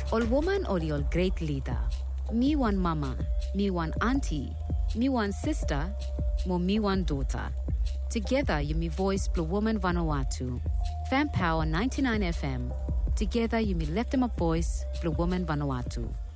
All woman or your great leader. Me one mama, me one auntie, me one sister, mo me one daughter. Together you me voice Blue Woman Vanuatu. Fan Power 99 FM. Together you me lift them up voice Blue Woman Vanuatu.